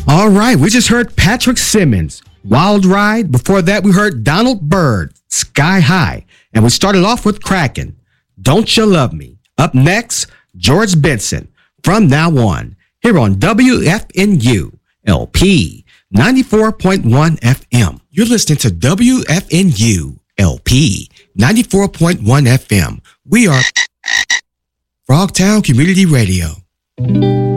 All right, we just heard Patrick Simmons, Wild Ride. Before that, we heard Donald Byrd, Sky High. And we started off with Kraken, Don't You Love Me. Up next, George Benson, From Now On, here on WFNU LP 94.1 FM. You're listening to WFNU LP 94.1 FM. We are Frogtown Community Radio.